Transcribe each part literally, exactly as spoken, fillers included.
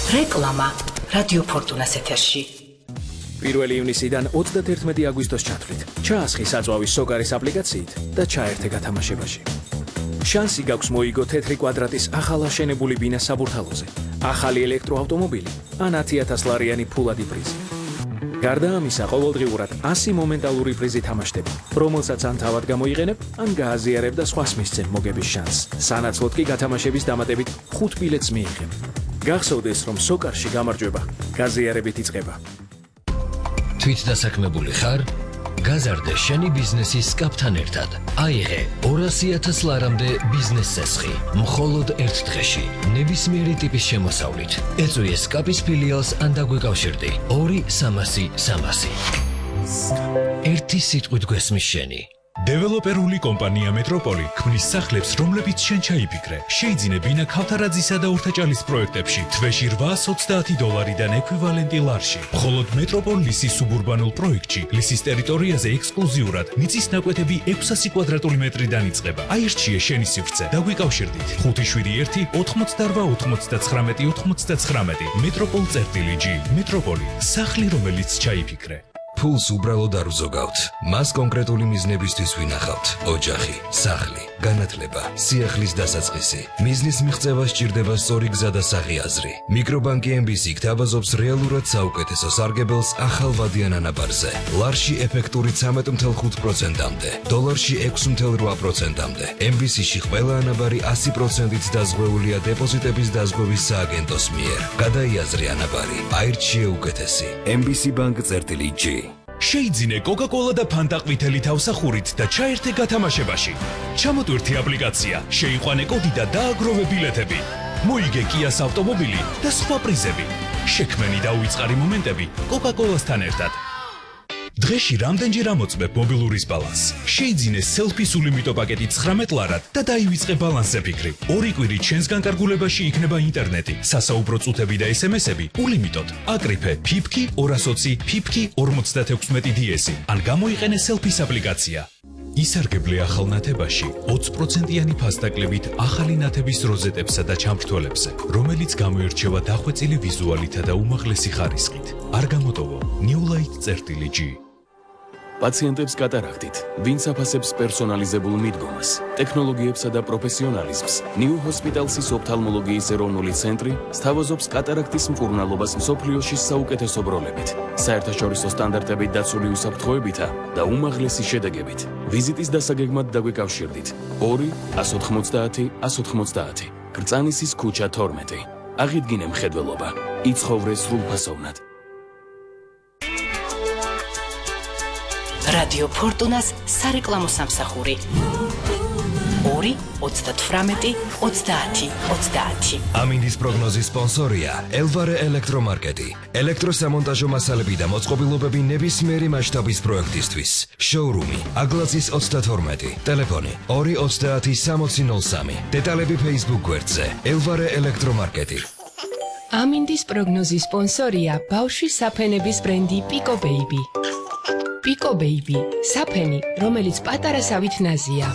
რეკლამა რადიო ფორტუნას ეთერში. პირველი ივნისიდან ოცდაათი აგვისტოს ჩათვლით. ჩაასხი საწვავის სოკარის აპლიკაციით და ჩაერთე გათამაშებაში. შანსი გაქვს მოიგო თეთრი კვადრატის ახალაშენებული ბინა საბურთალოზე, ახალი ელექტროავტომობილი ან ათი ათას ლარიანი ფულადი პრიზი. გარდა ამისა, ყოველდღიურად ასი მომენტალური პრიზი თამაშდება, რომელსაც ან თავად გამოიყენებ, ან გააზიარებ და სხვას მისცემ მოგების შანსს. სანაცვლოდ კი გათამაშების დამატებით ხუთ ბილეთს მიიღებ. გახსოვდეს, რომ სოკარში გამარჯვება გაზიარებით იწყება. თვით დასაქმებული ხარ? გაზარდე შენი ბიზნესის სკაპთან ერთად. აიღე ორასი ათას ლარამდე ბიზნეს წესხი. მხოლოდ ერთ დღეში. ნებისმიერი ტიპის შემოსავლით. ეწვიე სკაპის ფილიალს ან დაგვიკავშირდი. ორი სამასი სამასი. ერთი სიტყვით გვესმის შენი. დეველოპერული კომპანია მეტროპოლი ქმნის სახლებს, რომლებიც შენ ჩაიფიქრე. შეიძინე ბინა ქავთარაძისა და ორთაჭალის პროექტებში თვეში რვაას ოცდაათი დოლარიდან ექვივალენტი ლარში. მხოლოდ მეტროპოლ ლისის სუბურბანულ პროექტში ლისის ტერიტორიაზე ექსკლუზიურად მიწის ნაკვეთები ექვსასი კვადრატული მეტრიდან იწყება. აირჩიე შენი სივრცე. დაგვიკავშირდით ხუთი შვიდი ერთი ოთხმოცდარვა ოთხმოცდაცხრამეტი ოთხმოცდაცხრამეტი. მეტროპოლ წერტილი ჯი. მეტროპოლი, სახლი, რომელიც ჩაიფიქრე. ფულს უბრალოდ არ უზოგავთ. მას კონკრეტული მიზნებისთვის ვინახავთ. ოჯახი, სახლი, განათლება, სიახლის დასაწყისი. მიზნის მიღწევა სჭირდება სწორი გზა და საღი აზრი. მიკრობანკი ემ ბი სი გთავაზობს რეალურად საუკეთესო სარგებელს ახალ ვადიან ანაბარზე. ლარში ეფექტური ცამეტ ათი ხუთი პროცენტამდე, დოლარში ექვსი ათი რვა პროცენტამდე. ემ ბი სი-ში ყველა ანაბარი ასი პროცენტით დაზღვეულია დეპოზიტების დაზღვევის სააგენტოს მიერ. გადაიაზრე ანაბარი, აირჩიე უკეთესი. ემ ბი სი ბანკ წერტილი ჯი. შეიძინე კოკა-კოლა და ფანტა ყვითელი თავსახურით და ჩაერთე გათამაშებაში. ჩამოტვირთი აპლიკაცია, შეიყვანე კოდი და დააგროვე ბილეთები. მოიგე კიას ავტომობილი და სხვა პრიზები. შექმენი და უიწყარი მომენტები კოკა-კოლასთან ერთად. დღეში რამდენჯერ ამოწმებ მობილურის ბალანსს. შეიძინე სელფის ულიმიტო პაკეტი ცხრამეტ ლარად და დაივიწყე ბალანსზე ფიქრი. ორი კვირით ჩვენს განკარგულებაში იქნება ინტერნეტი, სასაუბრო წუთები და ეს ემ ესები ულიმიტოდ. აკრიფე ფიფკი ორას ოცი ფიფკი ორმოცდათექვსმეტი დი ესი ან გამოიყენე სელფის აპლიკაცია. ისარგებლე ახალ ნათებაში ოცი პროცენტიანი ფასდაკლებით ახალი ნათების როზეტებსა და ჩამრთველებზე, რომელიც გამოირჩევა დახვეწილი ვიზუალითა და უმაღლესი ხარისხით. არ გამოტოვო ნიუ ლაით წერტილი ჯი. პაციენტებს კატარაქტით, ვინც აფასებს პერსონალიზებულ მიდგომას, ტექნოლოგიებსა და პროფესიონალიზმს, ნიუ ჰოსპიტალსის ოფთალმოლოგიის ეროვნული ცენტრი სთავაზობს კატარაქტის მკურნალობას მსოფლიოში საუკეთესო ბროლებით, საერთაშორისო სტანდარტებით დაცული უსაფრთხოებითა და უმაღლესი შედეგებით. ვიზიტის დასაგეგმად დაგვიკავშირდით ორი ას ოთხმოცდაათი ას ოთხმოცდაათი. კრწანისის ქუჩა თორმეტი. აღიდგინე მხედველობა, იცხოვრე სრულფასოვნად. რადიო ფორტუნას სარეკლამო სამსახური ორი ოცდათვრამეტი ოცდაათი ოცდაათი. ამინდის პროგნოზის სპონსორია ელვარე ელექტრომარკეტი. ელექტროსამონტაჟო მასალები და მოწყობილობები ნებისმიერი მასშტაბის პროექტისთვის. შოურუმი აგლაცის ოცდათორმეტი. ტელეფონი ორი ოცდაათი სამოცი ნულ სამი. დეტალები Facebook გვერდზე ელვარე ელექტრომარკეტი. ამინდის პროგნოზის სპონსორია ბავშვის საფენების ბრენდი პიკო ბეიბი. პიკო ბეიბი, საფენი, რომელიც პატარა სავით ნაზია.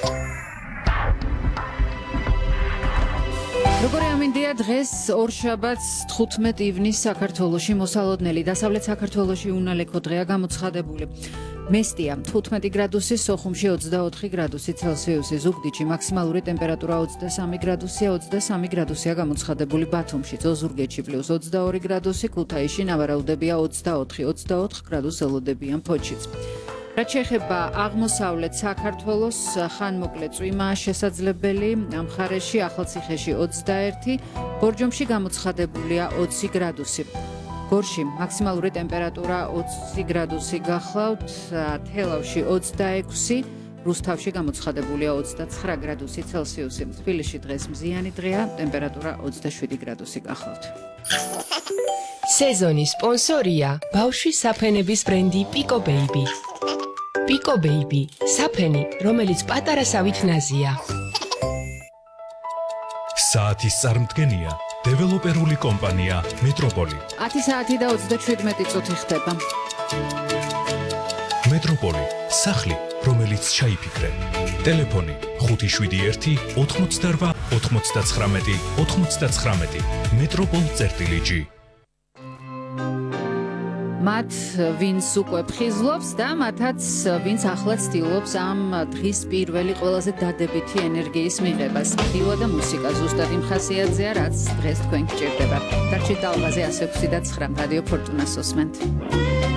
როგორი ამინდია დღეს ორშაბათს თხუთმეტი ივნის საქართველოში მოსალოდნელი დასავლეთ საქართველოში უნალექო დღეა გამოცხადებული. მესტია თხუთმეტი გრადუსი, სოხუმში ოცდაოთხი გრადუსი ცელსიუსი, ზუგდიდში მაქსიმალური ტემპერატურა ოცდასამი გრადუსია, ოცდასამი გრადუსია გამოცხადებული ბათუმში, ოზურგეთში პლუს ოცდაორი გრადუსი, ქუთაისში ნავარაუდებია ოცდაოთხი, ოცდაოთხ გრადუსს ელოდებიან ფოთშიც. რაც შეეხება აღმოსავლეთ საქართველოს, ხანმოკლე წვიმაა შესაძლებელი, ამ მხარეში ახალციხეში ოცდაერთი, ბორჯომში გამოცხადებულია ოცი გრადუსი. გორში მაქსიმალური ტემპერატურა ოცი გრადუსი გახლავთ, თელავში ოცდაექვსი, რუსთავში გამოცხადებულია ოცდაცხრა გრადუსი ცელსიუსი. თბილისში დღეს მზიანი დღეა, ტემპერატურა ოცდაშვიდი გრადუსი გახლავთ. სეზონის სპონსორია ბავშვის საფენების ბრენდი პიკო ბეიბი. პიკო ბეიბი, საფენი, რომელიც პატარა სავით ნაზია. საათის წარმდგენია დეველოპერული კომპანია მეტროპოლი. ათი საათი და ოცდაშვიდმეტი წუთი ხდება. მეტროპოლი, სახლი, რომელიც ჩაიფიქრე. ტელეფონი ხუთი შვიდი ერთი ოთხმოცდარვა ოთხმოცდაცხრამეტი ოთხმოცდაცხრამეტი მეტროპოლ წერტილი ჯი. მათ ვინც უკვე ფხიზლობს და მათაც ვინც ახლა ცდილობს ამ დღის პირველი ყველაზე დადებითი ენერგიის მიღებას. ხილვა და მუსიკა ზუსტად იმ ხასიათზეა, რაც დღეს თქვენ გჭირდება. დარჩით ალღაზე ასექვსი და ცხრა რადიო ფორტუნას უსმენთ.